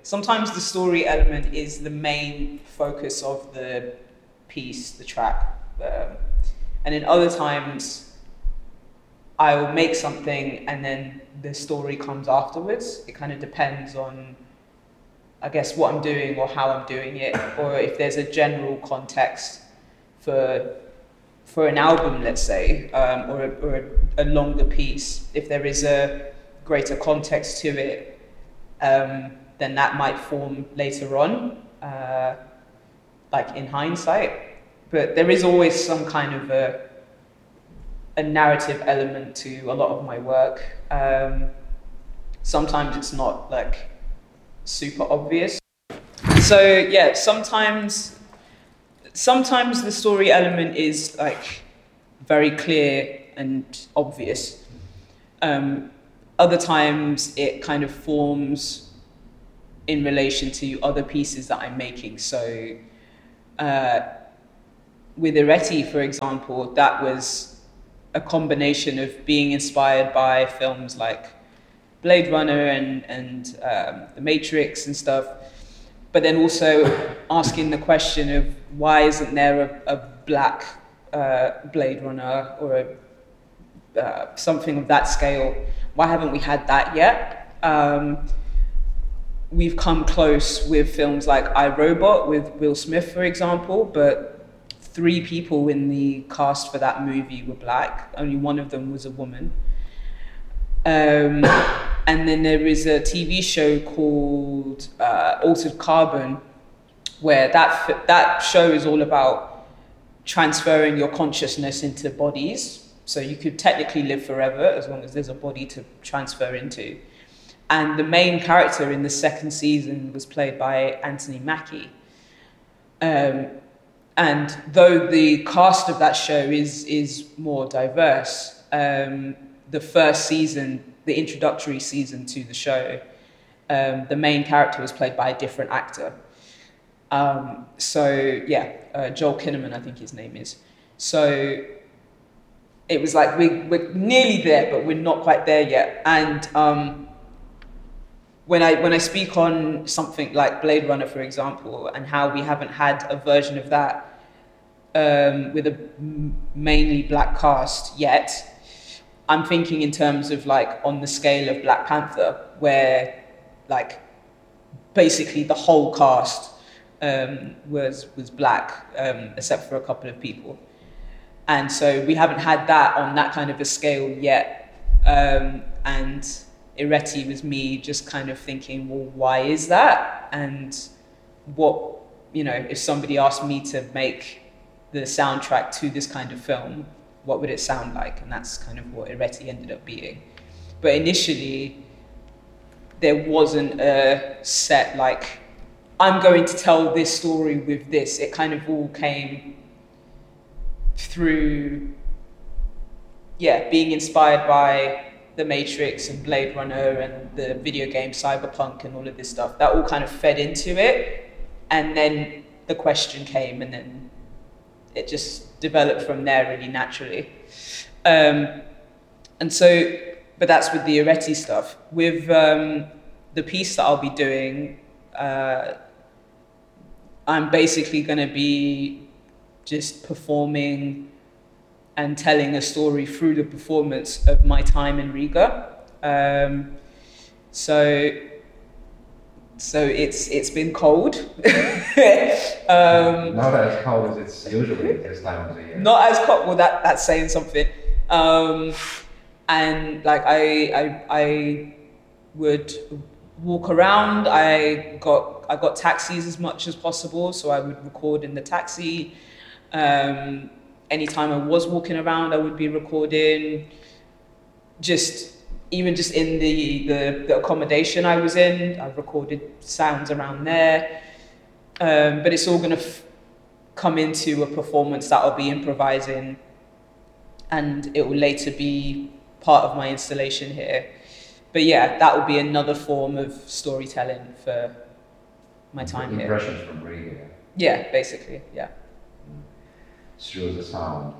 Sometimes the story element is the main focus of the piece, the track. And in other times, I will make something and then the story comes afterwards. It kind of depends on, I guess, what I'm doing or how I'm doing it, or if there's a general context for an album, let's say, or a longer piece. If there is a greater context to it, then that might form later on, like in hindsight. But there is always some kind of a narrative element to a lot of my work. Sometimes it's not like super obvious. So yeah, sometimes the story element is like very clear and obvious. Other times it kind of forms in relation to other pieces that I'm making. So with Eretti, for example, that was a combination of being inspired by films like Blade Runner and The Matrix and stuff, but then also asking the question of why isn't there a black Blade Runner or something of that scale? Why haven't we had that yet? We've come close with films like I, Robot with Will Smith, for example, but 3 people in the cast for that movie were black. Only one of them was a woman. And then there is a TV show called Altered Carbon, where that show is all about transferring your consciousness into bodies. So you could technically live forever as long as there's a body to transfer into. And the main character in the 2nd season was played by Anthony Mackie. And though the cast of that show is more diverse, the first season, the introductory season to the show, the main character was played by a different actor. Joel Kinnaman, I think his name is. So it was like we're nearly there, but we're not quite there yet. And when I speak on something like Blade Runner, for example, and how we haven't had a version of that with a mainly black cast yet, I'm thinking in terms of like on the scale of Black Panther, where like basically the whole cast was black, except for a couple of people. And so we haven't had that on that kind of a scale yet. And Eretti was me just kind of thinking, well, why is that? And what, if somebody asked me to make the soundtrack to this kind of film, what would it sound like? And that's kind of what Eretti ended up being. But initially, there wasn't a set like, I'm going to tell this story with this. It kind of all came through, being inspired by The Matrix and Blade Runner and the video game Cyberpunk and all of this stuff. That all kind of fed into it. And then the question came, and then it just developed from there really naturally. And so, but that's with the Eretti stuff. With the piece that I'll be doing, I'm basically going to be just performing and telling a story through the performance of my time in Riga. So it's been cold. Not as cold as it's usually this time of the year. Not as cold. Well, that's saying something. And like I would walk around. I got taxis as much as possible, so I would record in the taxi. Anytime I was walking around, I would be recording. Even just in the accommodation I was in, I recorded sounds around there. But it's all going to come into a performance that I'll be improvising, and it will later be part of my installation here. But yeah, that will be another form of storytelling for my time here. Impressions from Riga. Yeah, basically, yeah. Through the sound.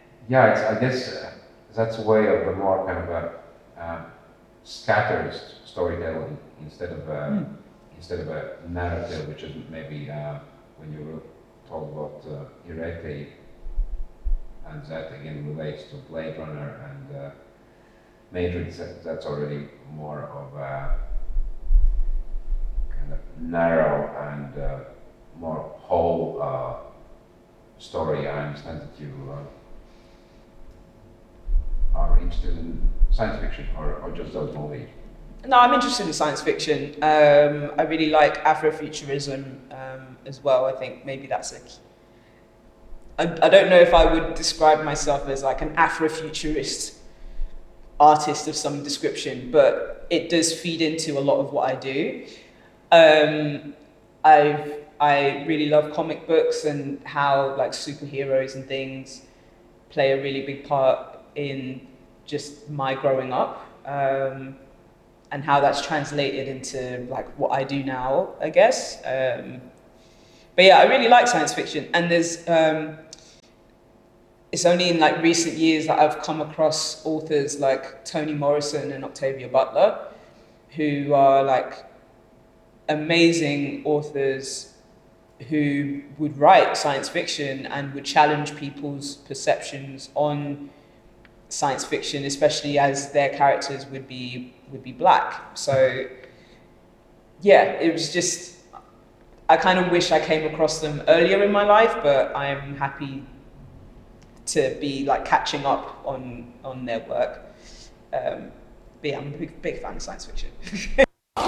Yeah, I guess that's a way of a more kind of a scattered storytelling instead of a narrative, which is maybe when you were talking about Irete, and that again relates to Blade Runner and Matrix. That's already more of a kind of narrow and more whole story. I understand that you are interested in science fiction or just those movies. No, I'm interested in science fiction. I really like Afrofuturism as well. I think maybe that's a key. I don't know if I would describe myself as like an Afrofuturist artist of some description, but it does feed into a lot of what I do. I really love comic books and how like superheroes and things play a really big part in just my growing up, and how that's translated into like what I do now, I guess. But yeah, I really like science fiction, and there's it's only in like recent years that I've come across authors like Toni Morrison and Octavia Butler, who are like amazing authors who would write science fiction and would challenge people's perceptions on science fiction, especially as their characters would be black. So yeah, it was just, I kind of wish I came across them earlier in my life, but I'm happy to be like catching up on their work. But yeah, I'm a big fan of science fiction.